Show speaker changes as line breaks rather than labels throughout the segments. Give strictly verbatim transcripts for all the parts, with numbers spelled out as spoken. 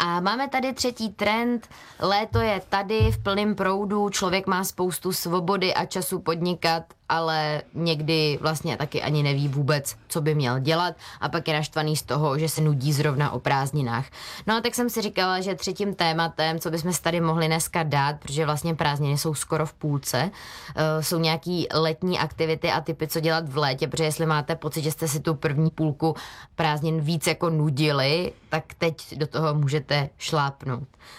A máme tady třetí trend, léto je tady v plném proudu, člověk má spoustu svobody a času podnikat, ale někdy vlastně taky ani neví vůbec, co by měl dělat a pak je naštvaný z toho, že se nudí zrovna o prázdninách. No a tak jsem si říkala, že třetím tématem, co bychom si tady mohli dneska dát, protože vlastně prázdniny jsou skoro v půlce, uh, jsou nějaký letní aktivity a typy, co dělat v létě, protože jestli máte pocit, že jste si tu první půlku prázdnin víc jako nudili, tak teď do toho můžete šlápnout.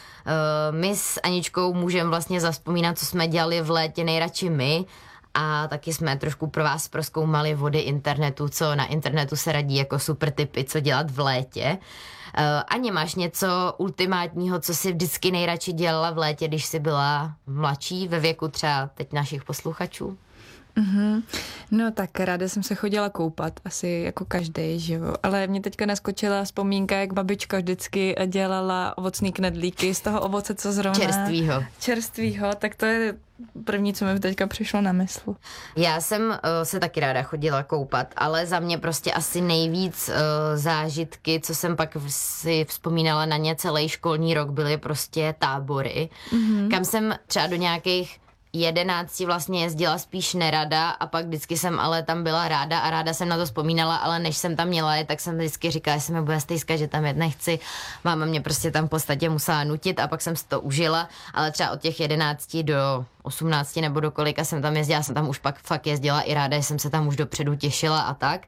Uh, my s Aničkou můžeme vlastně zavzpomínat, co jsme dělali v létě nejradši my, a taky jsme trošku pro vás prozkoumali vody internetu, co na internetu se radí jako super tipy, co dělat v létě. Uh, Ani máš něco ultimátního, co si vždycky nejradši dělala v létě, když jsi byla mladší, ve věku třeba teď našich posluchačů?
Mm-hmm. No tak ráda jsem se chodila koupat, asi jako každý, že jo. Ale mě teďka naskočila vzpomínka, jak babička vždycky dělala ovocný knedlíky z toho ovoce, co zrovna...
Čerstvýho.
Čerstvýho, tak to je první, co mi teďka přišlo na mysl.
Já jsem uh, se taky ráda chodila koupat, ale za mě prostě asi nejvíc uh, zážitky, co jsem pak si vzpomínala na ně celý školní rok, byly prostě tábory, mm-hmm. kam jsem třeba do nějakých jedenácti vlastně jezdila spíš nerada a pak vždycky jsem ale tam byla ráda a ráda jsem na to vzpomínala, ale než jsem tam měla je, tak jsem vždycky říkala, že se mi bude stejskat, že tam jet nechci. Máma mě prostě tam v podstatě musela nutit a pak jsem si to užila, ale třeba od těch jedenácti do osmnácti nebo do kolika jsem tam jezdila, jsem tam už pak fakt jezdila i ráda, že jsem se tam už dopředu těšila a tak.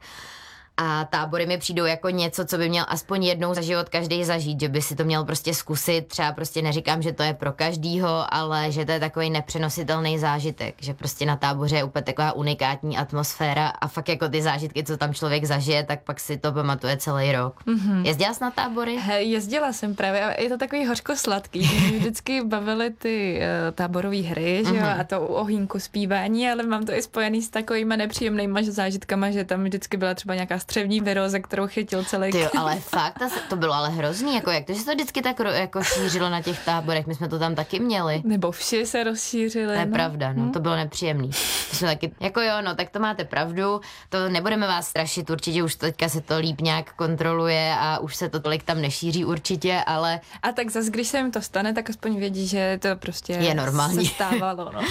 A tábory mi přijdou jako něco, co by měl aspoň jednou za život každý zažít, že by si to měl prostě zkusit. Třeba prostě neříkám, že to je pro každýho, ale že to je takový nepřenositelný zážitek, že prostě na táboře je úplně taková unikátní atmosféra a fakt jako ty zážitky, co tam člověk zažije, tak pak si to pamatuje celý rok. Mm-hmm. Jezdila jsi na tábory?
He, jezdila jsem právě a je to takový hořko-sladký. Mě vždycky bavily ty uh, táborové hry, že jo, mm-hmm. a to u ohýnku zpívání, ale mám to i spojený s takovýma nepříjemnýma zážitkama, že tam vždycky byla třeba nějaká střevní viróza, kterou chytil celý.
Ty jo, ale fakt, to bylo ale hrozný, jako jak to, že se to vždycky tak jako šířilo na těch táborech, my jsme to tam taky měli.
Nebo vši se rozšířili.
To je
no.
pravda, no, hmm. to bylo nepříjemný. To jsme taky, jako jo, no, tak to máte pravdu, to nebudeme vás strašit, určitě už teďka se to líp nějak kontroluje a už se to tolik tam nešíří určitě, ale...
A tak zase, když se jim to stane, tak aspoň vědí, že to prostě
je normální.
Se stávalo, no. uh,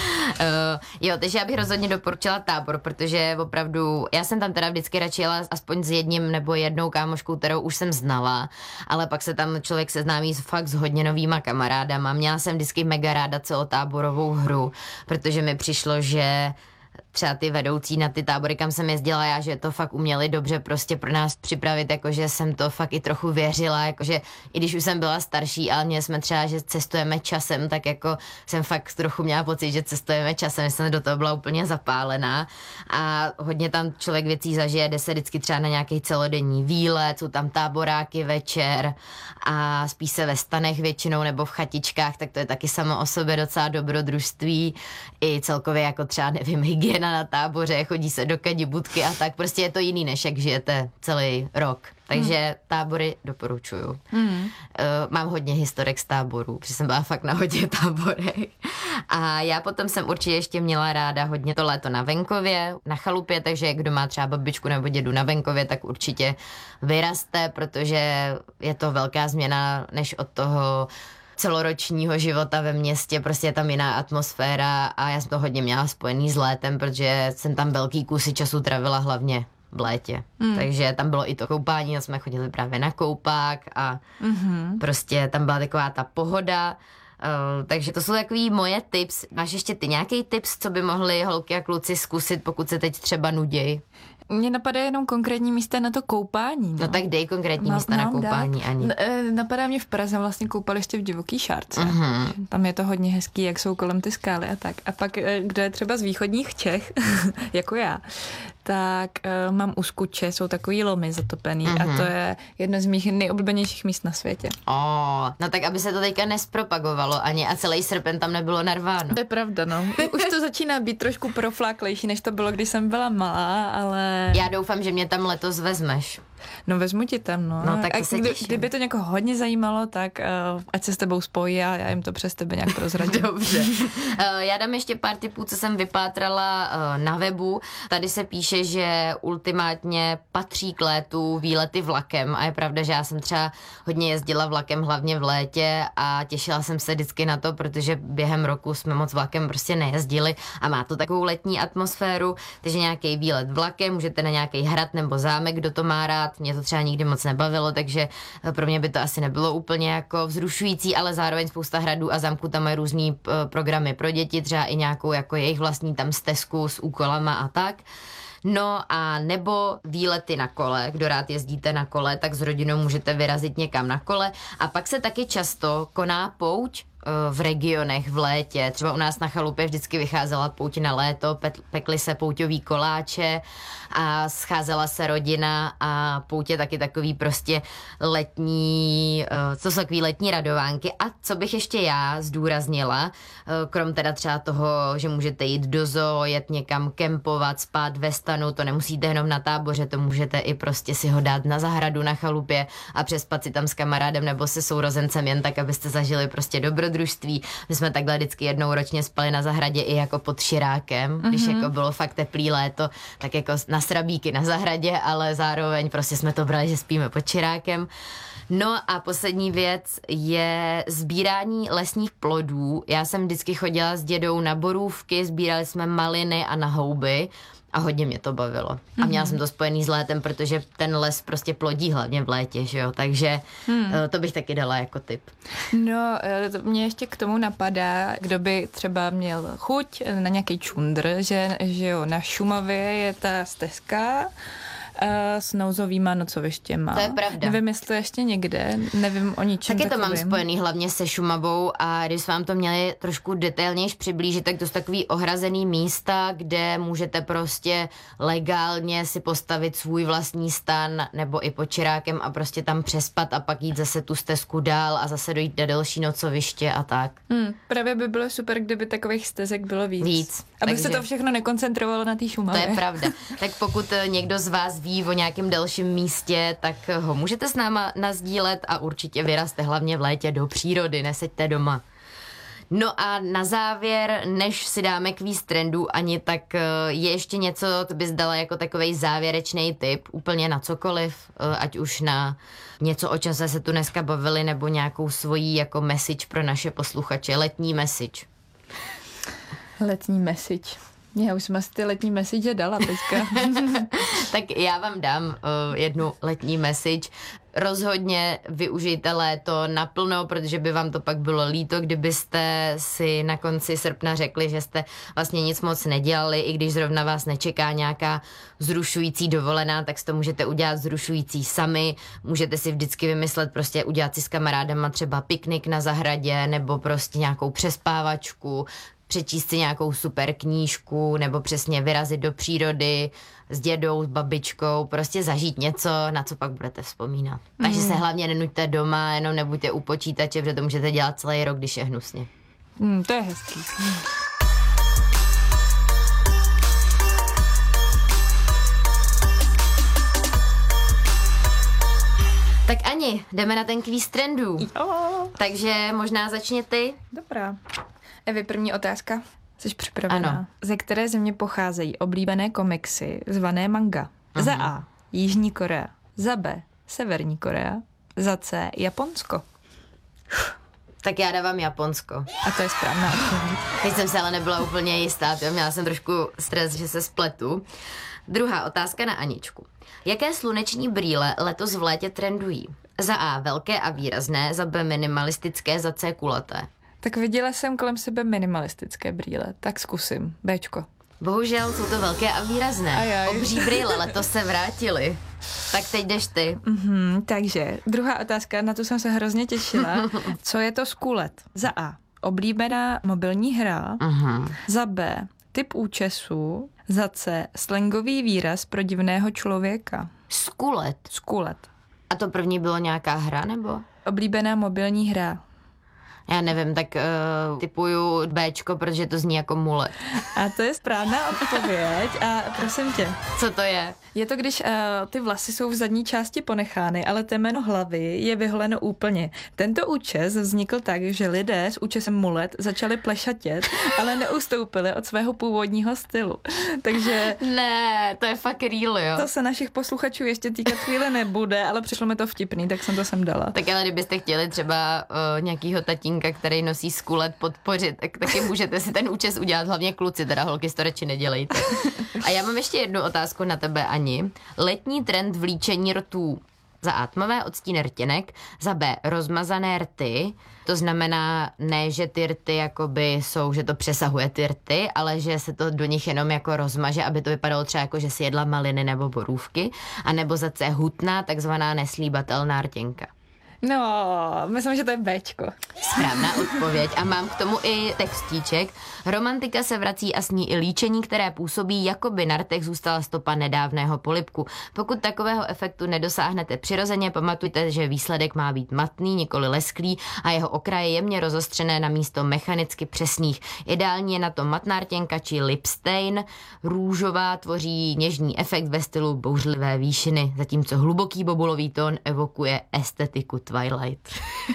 jo, takže já bych rozhodně doporučila tábor, protože opravdu, já jsem tam teda vždycky radši jela aspoň s jedním nebo jednou kámoškou, kterou už jsem znala, ale pak se tam člověk seznámí s fakt s hodně novýma kamarádama. Měla jsem vždycky mega ráda celotáborovou hru, protože mi přišlo, že třeba ty vedoucí na ty tábory, kam jsem jezdila já, že to fakt uměli dobře prostě pro nás připravit, jakože jsem to fakt i trochu věřila, jakože i když už jsem byla starší, ale měli jsme třeba, že cestujeme časem, tak jako jsem fakt trochu měla pocit, že cestujeme časem, jsem do toho byla úplně zapálená a hodně tam člověk věcí zažije, jde se vždycky třeba na nějaký celodenní výlet, jsou tam táboráky večer a spí se ve stanech většinou nebo v chatičkách, tak to je taky samo o sobě docela dobrodružství i celkově jako třeba nevím, hygiena na táboře, chodí se do kadibudky a tak, prostě je to jiný, než jak žijete celý rok. Takže hmm. tábory doporučuju. Hmm. Uh, mám hodně historek z táborů, protože jsem byla fakt na hodně táborech. A já potom jsem určitě ještě měla ráda hodně to léto na venkově, na chalupě, takže kdo má třeba babičku nebo dědu na venkově, tak určitě vyraste, protože je to velká změna než od toho celoročního života ve městě, prostě je tam jiná atmosféra a já jsem to hodně měla spojený s létem, protože jsem tam velký kusy času travila hlavně v létě. Mm. Takže tam bylo i to koupání, a jsme chodili právě na koupák a mm-hmm. prostě tam byla taková ta pohoda. Uh, takže to jsou takový moje tips. Máš ještě ty nějaký tips, co by mohly holky a kluci zkusit, pokud se teď třeba nudějí?
Mně napadá jenom konkrétní místa na to koupání. No,
no tak dej konkrétní místa na koupání, dát. Ani.
Napadá mě v Praze vlastně koupaliště v Divoký Šárce.
Uh-huh.
Tam je to hodně hezký, jak jsou kolem ty skály a tak. A pak, kdo je třeba z východních Čech, jako já, tak uh, mám u Skuče, jsou takový lomy zatopený uh-huh. a to je jedno z mých nejoblíbenějších míst na světě.
Oh, no tak aby se to teďka nespropagovalo ani a celý srpen tam nebylo narváno.
To je pravda, no. Už to začíná být trošku profláklejší, než to bylo, když jsem byla malá, ale...
Já doufám, že mě tam letos vezmeš.
No vezmu ti tam, no.
No tak
a
to se
kdy,
těším.
kdyby to někoho hodně zajímalo, tak uh, ať se s tebou spojí a já jim to přes tebe nějak prozradím.
Dobře. Uh, já dám ještě pár tipů, co jsem vypátrala uh, na webu. Tady se píše, že ultimátně patří k létu výlety vlakem a je pravda, že já jsem třeba hodně jezdila vlakem, hlavně v létě a těšila jsem se vždycky na to, protože během roku jsme moc vlakem prostě nejezdili a má to takovou letní atmosféru, takže nějaký výlet vlakem, můžete na nějaký hrad nebo zámek, kdo to má rád. Mě to třeba nikdy moc nebavilo, takže pro mě by to asi nebylo úplně jako vzrušující, ale zároveň spousta hradů a zámků tam mají různý p- programy pro děti, třeba i nějakou jako jejich vlastní tam stezku s úkolama a tak. No a nebo výlety na kole, kdo rád jezdíte na kole, tak s rodinou můžete vyrazit někam na kole a pak se taky často koná pouť v regionech v létě. Třeba u nás na chalupě vždycky vycházela pouť na léto, pekly se pouťový koláče a scházela se rodina a pouť je taky takový prostě letní, co jsou takový letní radovánky. A co bych ještě já zdůraznila, krom teda třeba toho, že můžete jít do zoo, jet někam kempovat, spát ve stanu, to nemusíte jenom na táboře, to můžete i prostě si ho dát na zahradu na chalupě a přespat si tam s kamarádem nebo se sourozencem jen tak, abyste zažili prostě dobrodružství. My jsme takhle vždycky jednou ročně spali na zahradě i jako pod širákem, mm-hmm. když jako bylo fakt teplý léto, tak jako na srabíky na zahradě, ale zároveň prostě jsme to brali, že spíme pod širákem. No a poslední věc je sbírání lesních plodů. Já jsem vždycky chodila s dědou na borůvky, sbírali jsme maliny a na houby. A hodně mě to bavilo. A měla mm-hmm. jsem to spojený s létem, protože ten les prostě plodí hlavně v létě, že jo? Takže mm. to bych taky dala jako tip.
No, to mě ještě k tomu napadá, kdo by třeba měl chuť na nějaký čundr, že, že jo, na Šumavě je ta stezka s nouzovýma nocovištěma.
To je pravda.
Nevím, jestli ještě někde, nevím o ničem
taky
takovým.
To mám spojený hlavně se Šumavou a když vám to měli trošku detailnějš přiblížit, tak to jsou takový ohrazený místa, kde můžete prostě legálně si postavit svůj vlastní stan nebo i pod čirákem a prostě tam přespat a pak jít zase tu stezku dál a zase dojít na další nocoviště a tak.
Hmm, právě by bylo super, kdyby takových stezek bylo víc.
Víc.
Aby
takže
se to všechno nekoncentrovalo na té Šumavě.
To je pravda. Tak pokud někdo z vás ví o nějakém dalším místě, tak ho můžete s náma nazdílet a určitě vyrazte hlavně v létě do přírody, neseďte doma. No a na závěr, než si dáme kvíz trendů, Ani, tak je ještě něco, to bys dala jako takovej závěrečný tip, úplně na cokoliv, ať už na něco, o čem jsme se tu dneska bavili, nebo nějakou svojí jako message pro naše posluchače, letní message.
Letní message. Já už jsem asi ty letní message dala teďka.
Tak já vám dám uh, jednu letní message. Rozhodně využijte léto naplno, protože by vám to pak bylo líto, kdybyste si na konci srpna řekli, že jste vlastně nic moc nedělali, i když zrovna vás nečeká nějaká vzrušující dovolená, tak si to můžete udělat vzrušující sami. Můžete si vždycky vymyslet, prostě udělat si s kamarádama třeba piknik na zahradě nebo prostě nějakou přespávačku, přečíst si nějakou super knížku nebo přesně vyrazit do přírody s dědou, s babičkou, prostě zažít něco, na co pak budete vzpomínat. Mm. Takže se hlavně nenuďte doma, jenom nebuďte u počítače, protože to můžete dělat celý rok, když je hnusně.
Mm, to je hezký.
Tak Ani, jdeme na ten kvíz trendů.
Jo.
Takže možná začni ty.
Dobrá. Evi, první otázka. Jsi připravená?
Ano.
Ze které země pocházejí oblíbené komiksy zvané manga? Uh-huh. Za A. Jižní Korea. Za B. Severní Korea. Za C. Japonsko.
Tak já dávám Japonsko.
A to je správná odpověď.
Teď jsem se ale nebyla úplně jistá, to měla jsem trošku stres, že se spletu. Druhá otázka na Aničku. Jaké sluneční brýle letos v létě trendují? Za A. Velké a výrazné, za B. minimalistické, za C. kulaté.
Tak viděla jsem kolem sebe minimalistické brýle, tak zkusím. Béčko.
Bohužel jsou to velké a výrazné.
Ajaj.
Obří brýle letos se vrátily. Tak teď jdeš ty.
Mm-hmm, takže druhá otázka, na tu jsem se hrozně těšila. Co je to skulet? Za A. Oblíbená mobilní hra. Uh-huh. Za B. Typ účesu. Za C. Slangový výraz pro divného člověka.
Skulet.
Skulet.
A to první bylo nějaká hra, nebo?
Oblíbená mobilní hra.
Já nevím, tak uh, typuju Bčko, protože to zní jako mulet.
A to je správná odpověď a prosím tě.
Co to je?
Je to, když uh, ty vlasy jsou v zadní části ponechány, ale temeno hlavy je vyholeno úplně. Tento účes vznikl tak, že lidé s účesem mulet začali plešatět, ale neustoupili od svého původního stylu. Takže...
Ne, to je fakt real, jo.
To se našich posluchačů ještě týkat chvíli nebude, ale přišlo mi to vtipný, tak jsem to sem dala.
Tak ale kdybyste chtěli třeba uh, nějakýho tatínka, který nosí skulet, podpořit, tak taky můžete si ten účes udělat, hlavně kluci, teda holky, to radši nedělejte. A já mám ještě jednu otázku na tebe, Ani. Letní trend vlíčení rtů. Za A tmavé odstíny rtěnek, za B rozmazané rty, to znamená ne, že ty rty jakoby jsou, že to přesahuje ty rty, ale že se to do nich jenom jako rozmaže, aby to vypadalo třeba jako, že si jedla maliny nebo borůvky, a nebo za C hutná, takzvaná neslíbatelná rtěnka.
No, myslím, že to je Bčko.
Správná odpověď a mám k tomu i textíček. Romantika se vrací a sní i líčení, které působí, jako by na rtech zůstala stopa nedávného polibku. Pokud takového efektu nedosáhnete přirozeně, pamatujte, že výsledek má být matný, nikoli lesklý a jeho okraje jemně rozostřené na místo mechanicky přesných. Ideální je na to matná rtěnka či lipstain. Růžová tvoří něžný efekt ve stylu bouřlivé výšiny, zatímco hluboký bobulový tón evokuje estetiku Twilight.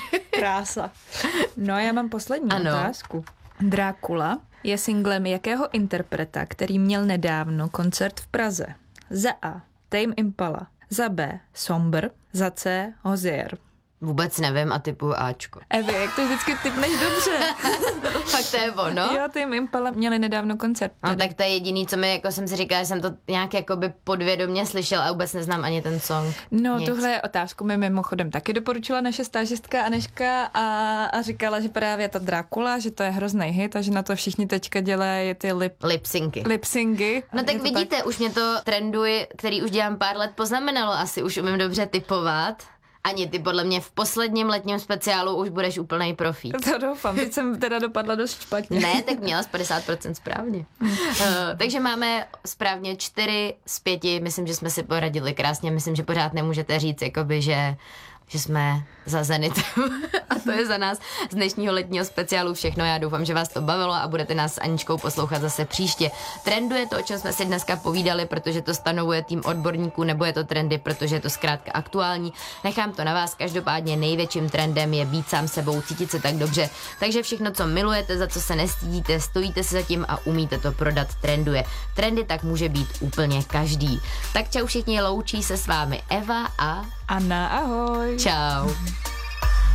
Krása. No a já mám poslední
ano.
otázku. Drácula je singlem jakého interpreta, který měl nedávno koncert v Praze? Za A. Tame Impala. Za B. Somber. Za C. Hozier.
Vůbec nevím a typuju Ačko.
Evi, jak to vždycky typneš dobře.
Fakt to je ono?
Jo, Tame Impala měli nedávno koncert.
No tak to je jediný, co mi, jako jsem si říkala, že jsem to nějak jakoby podvědomě slyšel a vůbec neznám ani ten song.
No,
Nic.
tuhle otázku mi mimochodem taky doporučila naše stážistka Anežka a, a říkala, že právě ta Drácula, že to je hrozný hit a že na to všichni teďka dělají ty lip...
Lipsinky.
Lipsingy.
No tak vidíte, tak? Už mě to trenduji, který už dělám pár let, poznamenalo, asi už umím dobře typovat. Ani ty podle mě v posledním letním speciálu už budeš úplnej profík.
To doufám, teď jsem teda dopadla dost špatně.
Ne, tak měla z padesát procent správně. uh, takže máme správně čtyři z pěti, myslím, že jsme si poradili krásně, myslím, že pořád nemůžete říct, jakoby, že že jsme za Zenitem a to je za nás z dnešního letního speciálu všechno. Já doufám, že vás to bavilo a budete nás s Aničkou poslouchat zase příště. Trenduje to, o čem jsme si dneska povídali, protože to stanovuje tým odborníků, nebo je to trendy, protože je to zkrátka aktuální. Nechám to na vás, každopádně největším trendem je být sám sebou, cítit se tak dobře. Takže všechno, co milujete, za co se nestydíte, stojíte si za tím a umíte to prodat, trenduje. Trendy tak může být úplně každý. Tak čau všichni, loučí se s vámi Eva a
Anna, ahoj.
Čau.